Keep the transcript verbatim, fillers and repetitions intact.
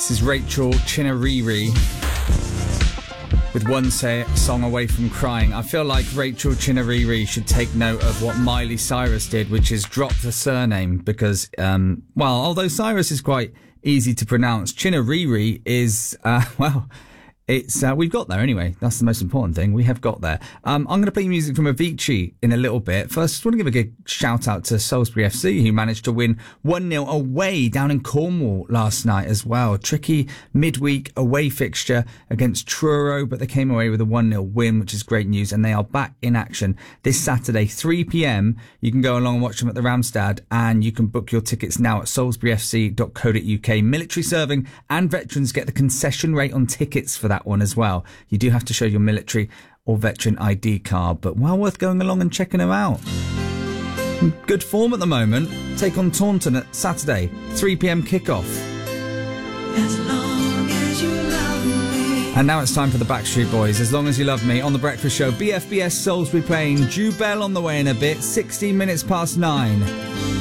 This is Rachel Chinouriri with one say, song away from crying. I feel like Rachel Chinouriri should take note of what Miley Cyrus did, which is drop the surname because, um, well, although Cyrus is quite easy to pronounce, Chinouriri is, uh, well... It's uh, we've got there anyway. That's the most important thing. We have got there. Um, I'm going to play music from Avicii in a little bit. First, I just want to give a good shout out to Salisbury F C, who managed to win one nil away down in Cornwall last night as well. Tricky midweek away fixture against Truro, but they came away with a one nil win, which is great news. And they are back in action this Saturday, three p.m. You can go along and watch them at the Ramstad, and you can book your tickets now at salisbury f c dot co dot u k. Military serving and veterans get the concession rate on tickets for that one as well. You do have to show your military or veteran I D card, but well worth going along and checking them out. Good form at the moment. Take on Taunton at Saturday, three p.m. kickoff. As long as you love me. And now it's time for the Backstreet Boys, As Long As You Love Me, on The Breakfast Show. B F B S Salisbury playing Jubel on the way in a bit, sixteen minutes past nine.